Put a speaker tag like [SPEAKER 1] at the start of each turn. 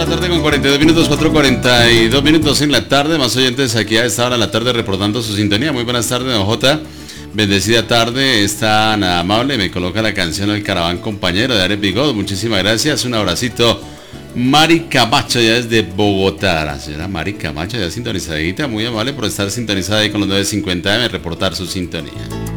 [SPEAKER 1] la tarde con 42 minutos, 4:42 minutos en la tarde. Más oyentes aquí a esta hora de la tarde reportando su sintonía. Muy buenas tardes, don J. Bendecida tarde, es tan amable. Me coloca la canción El Caraván Compañero de Ares Bigot. Muchísimas gracias. Un abracito. Mari Camacho, ya desde Bogotá. La señora Mari Camacho, ya sintonizadita. Muy amable por estar sintonizada ahí con los 950 M, reportar su sintonía.